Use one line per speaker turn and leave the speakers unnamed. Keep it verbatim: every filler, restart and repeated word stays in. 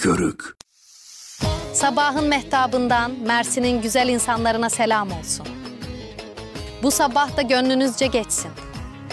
körük.
Sabahın mehtabından Mersin'in güzel insanlarına selam olsun. Bu sabah da gönlünüzce geçsin.